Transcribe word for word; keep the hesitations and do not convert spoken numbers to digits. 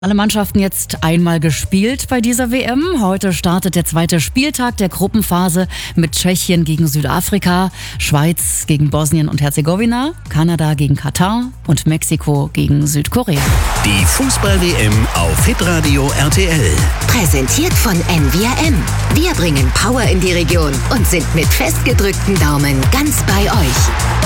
Alle Mannschaften jetzt einmal gespielt bei dieser W M. Heute startet der zweite Spieltag der Gruppenphase mit Tschechien gegen Südafrika, Schweiz gegen Bosnien und Herzegowina, Kanada gegen Katar und Mexiko gegen Südkorea. Die Fußball-W M auf Hitradio R T L. Präsentiert von N V R M. Wir bringen Power in die Region und sind mit festgedrückten Daumen ganz bei euch.